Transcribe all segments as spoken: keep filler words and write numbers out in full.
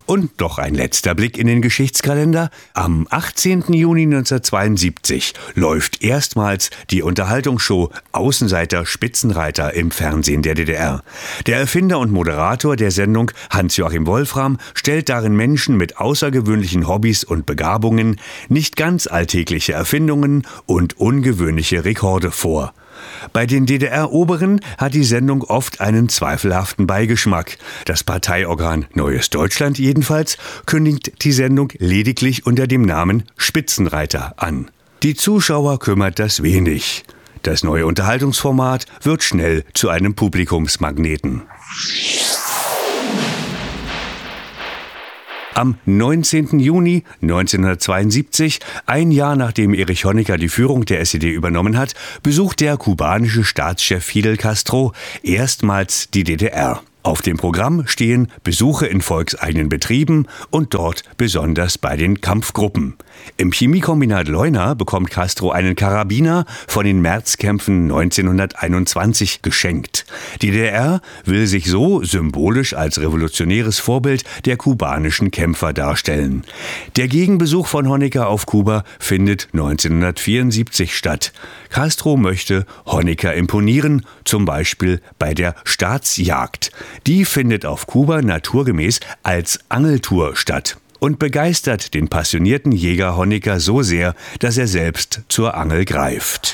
Und noch ein letzter Blick in den Geschichtskalender. Am achtzehnten Juni neunzehnhundertzweiundsiebzig läuft erstmals die Unterhaltungsshow Außenseiter Spitzenreiter im Fernsehen der D D R. Der Erfinder und Moderator der Sendung, Hans-Joachim Wolfram, stellt darin Menschen mit außergewöhnlichen Hobbys und Begabungen, nicht ganz alltägliche Erfindungen und ungewöhnliche Rekorde vor. Bei den D D R-Oberen hat die Sendung oft einen zweifelhaften Beigeschmack. Das Parteiorgan Neues Deutschland jedenfalls kündigt die Sendung lediglich unter dem Namen Spitzenreiter an. Die Zuschauer kümmert das wenig. Das neue Unterhaltungsformat wird schnell zu einem Publikumsmagneten. Am neunzehnten Juni neunzehnhundertzweiundsiebzig, ein Jahr nachdem Erich Honecker die Führung der S E D übernommen hat, besucht der kubanische Staatschef Fidel Castro erstmals die D D R. Auf dem Programm stehen Besuche in volkseigenen Betrieben und dort besonders bei den Kampfgruppen. Im Chemiekombinat Leuna bekommt Castro einen Karabiner von den Märzkämpfen neunzehnhunderteinundzwanzig geschenkt. Die D D R will sich so symbolisch als revolutionäres Vorbild der kubanischen Kämpfer darstellen. Der Gegenbesuch von Honecker auf Kuba findet neunzehnhundertvierundsiebzig statt. Castro möchte Honecker imponieren, zum Beispiel bei der Staatsjagd. Die findet auf Kuba naturgemäß als Angeltour statt und begeistert den passionierten Jäger Honecker so sehr, dass er selbst zur Angel greift.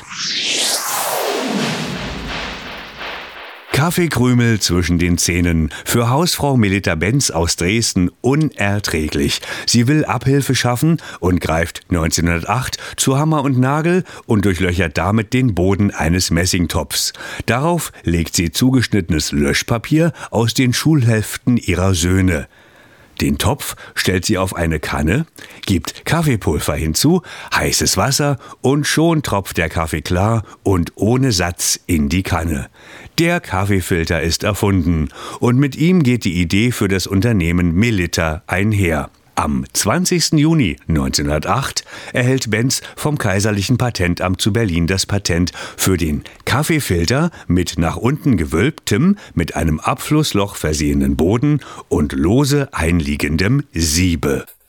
Kaffeekrümel zwischen den Zähnen. Für Hausfrau Melita Benz aus Dresden unerträglich. Sie will Abhilfe schaffen und greift neunzehnhundertacht zu Hammer und Nagel und durchlöchert damit den Boden eines Messingtopfs. Darauf legt sie zugeschnittenes Löschpapier aus den Schulheften ihrer Söhne. Den Topf stellt sie auf eine Kanne, gibt Kaffeepulver hinzu, heißes Wasser und schon tropft der Kaffee klar und ohne Satz in die Kanne. Der Kaffeefilter ist erfunden und mit ihm geht die Idee für das Unternehmen Melitta einher. Am zwanzigsten Juni neunzehnhundertacht erhält Benz vom Kaiserlichen Patentamt zu Berlin das Patent für den Kaffeefilter mit nach unten gewölbtem, mit einem Abflussloch versehenen Boden und lose einliegendem Siebe.